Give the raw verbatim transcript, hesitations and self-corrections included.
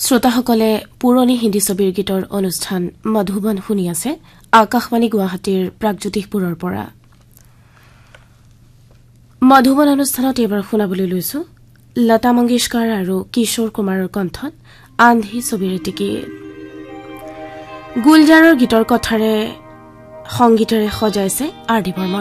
শ্ৰোতাসকলে পুৰণি হিন্দী ছবিৰ গীতৰ অনুষ্ঠান মধুবন শুনি আছে আকাশবাণী গুৱাহাটীৰ প্ৰাগজ্যোতিষপুৰৰ পৰা মধুবন অনুষ্ঠানত এবাৰ শুনাবলৈ লৈছো লতা মংগেশকাৰ আৰু কিশোৰ কুমাৰৰ কণ্ঠত আন্ধি ছবিৰ এটি গীত গুলজাৰৰ গীতৰ কথাৰে সংগীতেৰে সজাইছে আৰ ডি বৰ্মন